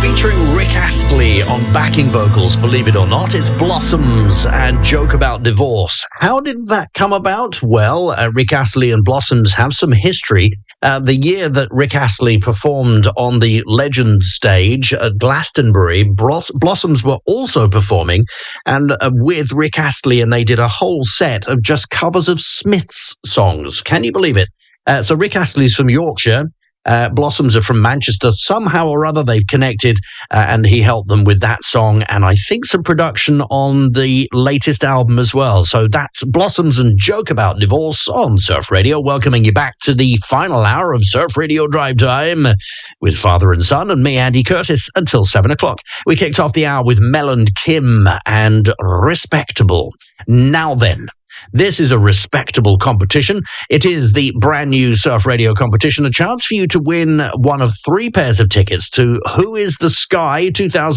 featuring Rick Astley on backing vocals, believe it or not. It's Blossoms and Joke About Divorce. How did that come about? Well, Rick Astley and Blossoms have some history. The year that Rick Astley performed on the Legend stage at Glastonbury, Blossoms were also performing and with Rick Astley, and they did a whole set of just covers of Smiths songs. Can you believe it? So Rick Astley's from Yorkshire. Blossoms are from Manchester. Somehow or other they've connected, and he helped them with that song, and I think some production on the latest album as well. So that's Blossoms and Joke About Divorce on Surf Radio, welcoming you back to the final hour of Surf Radio Drive Time with Father and Son and me, Andy Curtis, until 7 o'clock. We kicked off the hour with Mel and Kim and Respectable. Now then, this is a respectable competition. It is the brand new Surf Radio competition, a chance for you to win one of 3 pairs of tickets to Who is the Sky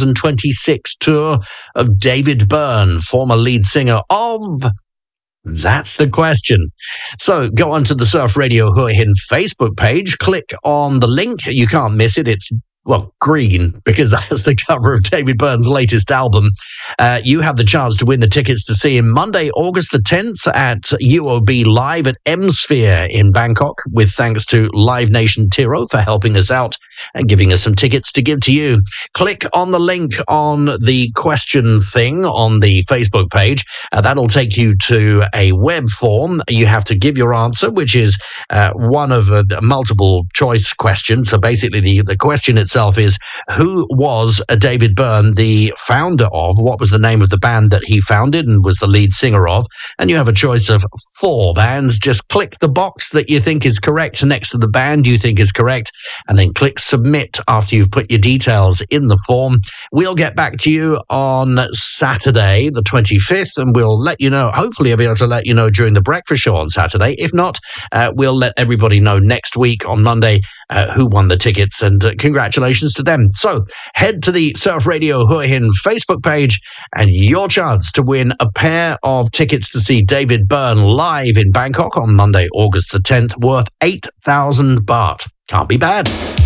2026 tour of David Byrne, former lead singer of... That's the question. So go onto the Surf Radio Hua Hin Facebook page, click on the link. You can't miss it. It's green, because that's the cover of David Byrne's latest album. You have the chance to win the tickets to see him Monday, August the 10th at UOB Live at M-Sphere in Bangkok, with thanks to Live Nation Tiro for helping us out and giving us some tickets to give to you. Click on the link on the question thing on the Facebook page. That'll take you to a web form. You have to give your answer, which is one of a multiple choice question. So basically the question itself is, who was David Byrne the founder of? What was the name of the band that he founded and was the lead singer of? And you have a choice of 4 bands. Just click the box that you think is correct next to the band you think is correct, and then click submit after you've put your details in the form. We'll get back to you on Saturday the 25th, and we'll let you know. Hopefully I'll be able to let you know during the breakfast show on Saturday. If not, we'll let everybody know next week on Monday who won the tickets, and congratulations to them. So head to the Surf Radio Hua Hin Facebook page and your chance to win a pair of tickets to see David Byrne live in Bangkok on Monday, August the 10th, worth 8,000 baht. Can't be bad.